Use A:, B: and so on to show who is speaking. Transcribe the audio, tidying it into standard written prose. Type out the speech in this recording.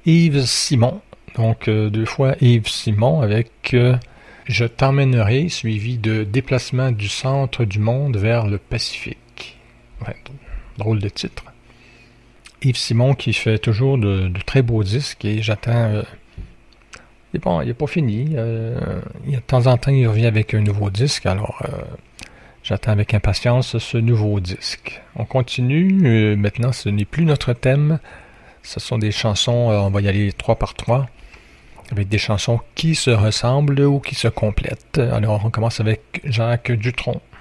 A: Yves Simon. Donc, deux fois Yves Simon avec Je t'emmènerai, suivi de Déplacement du centre du monde vers le Pacifique. Ouais, drôle de titre. Yves Simon qui fait toujours de très beaux disques et j'attends... il n'est pas fini. De temps en temps, il revient avec un nouveau disque, alors j'attends avec impatience ce nouveau disque. On continue. Maintenant, ce n'est plus notre thème. Ce sont des chansons, on va y aller 3 par 3, avec des chansons qui se ressemblent ou qui se complètent. Alors, on commence avec Jacques Dutronc.